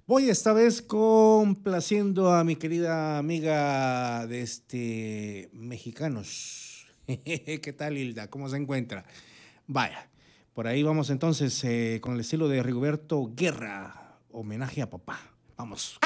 Voy esta vez complaciendo a mi querida amiga de mexicanos. ¿Qué tal, Hilda? ¿Cómo se encuentra? Vaya, por ahí vamos entonces con el estilo de Rigoberto Guerra, homenaje a papá. Vamos.